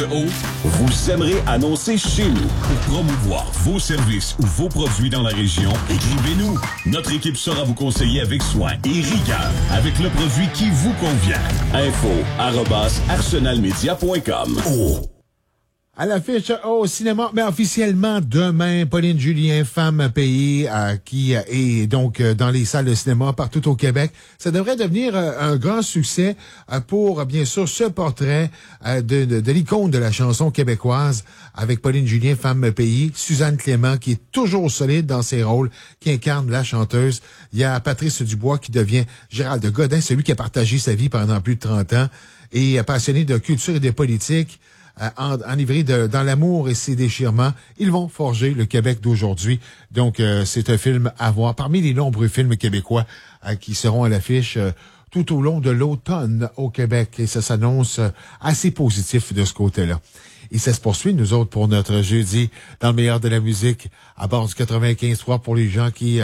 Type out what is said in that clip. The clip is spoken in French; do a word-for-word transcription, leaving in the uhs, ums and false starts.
Vous aimerez annoncer chez nous. Pour promouvoir vos services ou vos produits dans la région, écrivez-nous. Notre équipe saura vous conseiller avec soin et rigueur avec le produit qui vous convient. Info arobase arsenalmedia point com. Oh. À l'affiche au cinéma, mais officiellement demain, Pauline Julien, Femme Pays, euh, qui euh, est donc euh, dans les salles de cinéma partout au Québec. Ça devrait devenir euh, un grand succès euh, pour, euh, bien sûr, ce portrait euh, de, de, de l'icône de la chanson québécoise avec Pauline Julien, Femme Pays, Suzanne Clément, qui est toujours solide dans ses rôles, qui incarne la chanteuse. Il y a Patrice Dubois qui devient Gérald Godin, celui qui a partagé sa vie pendant plus de trente ans et euh, passionné de culture et de politique. Euh, en, enivrés de, dans l'amour et ses déchirements, ils vont forger le Québec d'aujourd'hui. Donc, euh, c'est un film à voir parmi les nombreux films québécois euh, qui seront à l'affiche euh, tout au long de l'automne au Québec. Et ça s'annonce euh, assez positif de ce côté-là. Et ça se poursuit, nous autres, pour notre jeudi, dans le meilleur de la musique, à bord du quatre-vingt-quinze trois pour les gens qui... Euh,